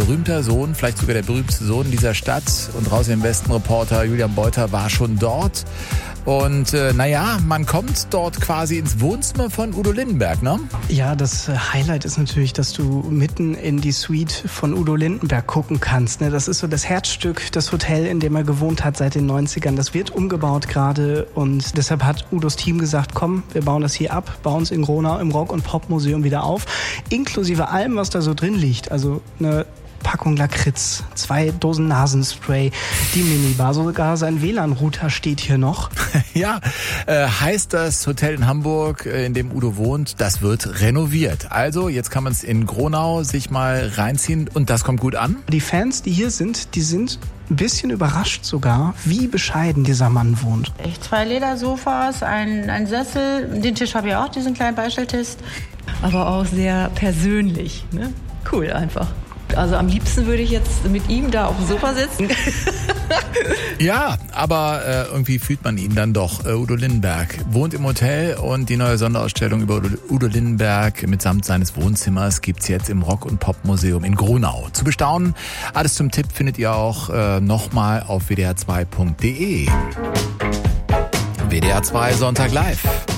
berühmter Sohn, vielleicht sogar der berühmteste Sohn dieser Stadt und Raus im Westen Reporter Julian Beuter war schon dort. Und man kommt dort quasi ins Wohnzimmer von Udo Lindenberg, ne? Ja, das Highlight ist natürlich, dass du mitten in die Suite von Udo Lindenberg gucken kannst. Ne? Das ist so das Herzstück, das Hotel, in dem er gewohnt hat seit den 90ern. Das wird umgebaut gerade und deshalb hat Udos Team gesagt, komm, wir bauen das hier ab, bauen es in Gronau im Rock- und Popmuseum wieder auf, inklusive allem, was da so drin liegt. Also eine Packung Lakritz, 2 Dosen Nasenspray, die Minibar, sogar sein WLAN-Router steht hier noch. Ja, heißt das Hotel in Hamburg, in dem Udo wohnt, das wird renoviert. Also jetzt kann man es in Gronau sich mal reinziehen und das kommt gut an. Die Fans, die hier sind, die sind ein bisschen überrascht sogar, wie bescheiden dieser Mann wohnt. Echt 2 Ledersofas, ein Sessel, den Tisch habe ich auch, diesen kleinen Beistelltisch. Aber auch sehr persönlich, ne? Cool einfach. Also am liebsten würde ich jetzt mit ihm da auf dem Sofa sitzen. Ja, aber irgendwie fühlt man ihn dann doch. Udo Lindenberg wohnt im Hotel und die neue Sonderausstellung über Udo Lindenberg mitsamt seines Wohnzimmers gibt's jetzt im Rock- und Popmuseum in Gronau. Zu bestaunen, alles zum Tipp findet ihr auch nochmal auf wdr2.de. WDR 2 Sonntag live.